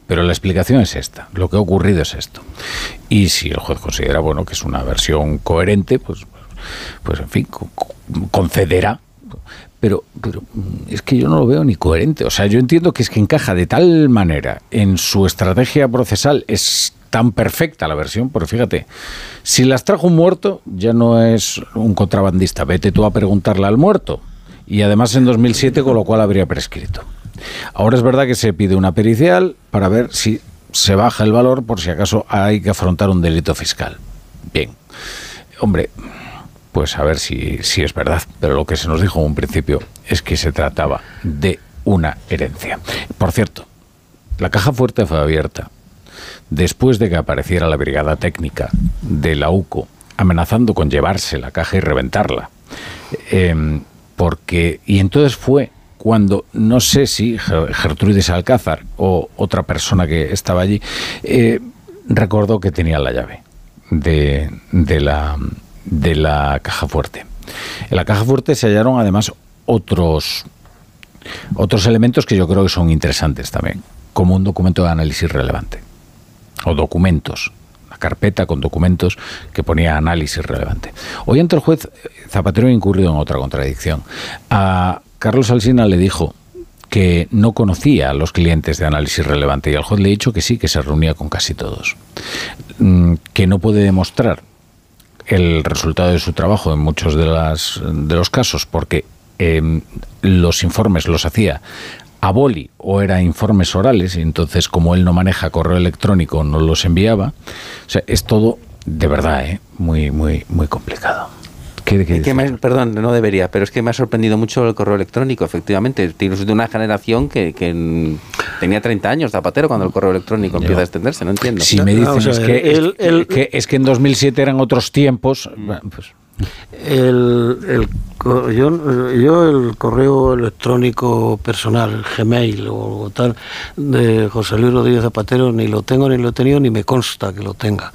pero la explicación es esta, lo que ha ocurrido es esto. Y si el juez considera, bueno, que es una versión coherente, pues en fin, concederá. Pero es que yo no lo veo ni coherente. O sea, yo entiendo que es que encaja de tal manera en su estrategia procesal, es tan perfecta la versión, porque fíjate, si las trajo un muerto, ya no es un contrabandista, vete tú a preguntarle al muerto. Y además en 2007, con lo cual habría prescrito. Ahora es verdad que se pide una pericial para ver si se baja el valor por si acaso hay que afrontar un delito fiscal. Bien, hombre, pues a ver si es verdad, pero lo que se nos dijo en un principio es que se trataba de una herencia. Por cierto, la caja fuerte fue abierta después de que apareciera la brigada técnica de la UCO amenazando con llevarse la caja y reventarla. Y entonces fue cuando, no sé si Gertrudis Alcázar o otra persona que estaba allí, recordó que tenía la llave de la caja fuerte. En la caja fuerte se hallaron además otros elementos que yo creo que son interesantes también, como un documento de análisis relevante, o documentos, una carpeta con documentos que ponía análisis relevante. Hoy ante el juez, Zapatero ha incurrido en otra contradicción. A Carlos Alsina le dijo que no conocía a los clientes de análisis relevante y al juez le ha dicho que sí, que se reunía con casi todos, que no puede demostrar el resultado de su trabajo en muchos de los casos porque los informes los hacía a boli o eran informes orales y entonces como él no maneja correo electrónico no los enviaba. O sea, es todo de verdad muy muy muy complicado. Perdón, no debería, pero es que me ha sorprendido mucho el correo electrónico, efectivamente. Tienes de una generación que tenía 30 años, Zapatero, cuando el correo electrónico empieza a extenderse, no entiendo. Si me dicen es que en 2007 eran otros tiempos, pues... Yo el correo electrónico personal, el Gmail o tal, de José Luis Rodríguez Zapatero, ni lo tengo ni lo he tenido, ni me consta que lo tenga.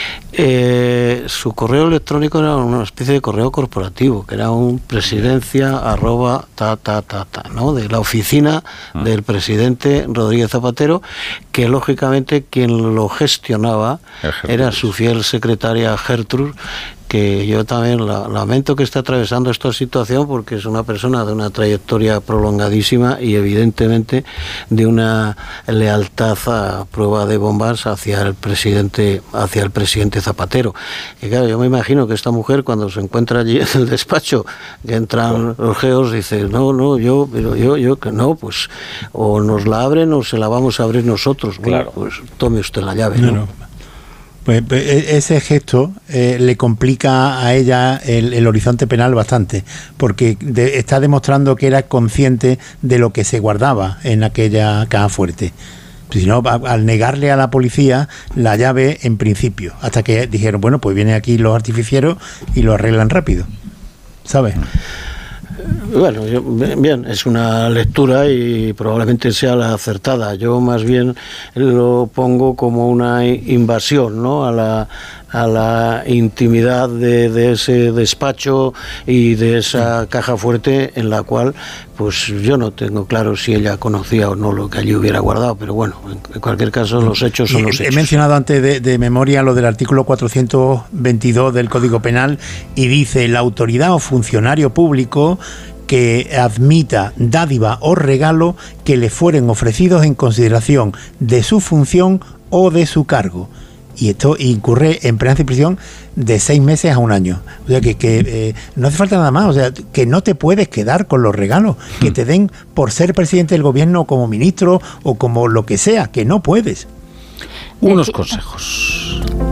Su correo electrónico era una especie de correo corporativo, que era un presidencia ¿no? De la oficina del presidente Rodríguez Zapatero, que lógicamente quien lo gestionaba era su fiel secretaria Gertrud, que yo también lamento que esté atravesando esta situación porque es una persona de una trayectoria prolongadísima y evidentemente de una lealtad a prueba de bombas hacia el presidente Zapatero. Y claro, yo me imagino que esta mujer cuando se encuentra allí en el despacho, que entran los geos, dice, yo que no, pues o nos la abren o se la vamos a abrir nosotros. Claro. Bueno, pues tome usted la llave, ¿no? Pues ese gesto le complica a ella el horizonte penal bastante, porque está demostrando que era consciente de lo que se guardaba en aquella caja fuerte. Si no, al negarle a la policía la llave en principio, hasta que dijeron, bueno, pues vienen aquí los artificieros y lo arreglan rápido, ¿sabes? Bueno, bien, es una lectura y probablemente sea la acertada. Yo más bien lo pongo como una invasión, ¿no?, a la intimidad de ese despacho y de esa caja fuerte en la cual, pues yo no tengo claro si ella conocía o no lo que allí hubiera guardado, pero bueno, en cualquier caso los hechos son los hechos. He mencionado antes de memoria lo del artículo 422 del Código Penal y dice: la autoridad o funcionario público que admita dádiva o regalo que le fueren ofrecidos en consideración de su función o de su cargo. Y esto incurre en pena de prisión de 6 meses a 1 año. O sea que no hace falta nada más. O sea, que no te puedes quedar con los regalos que te den por ser presidente del gobierno, como ministro o como lo que sea, que no puedes. Unos consejos.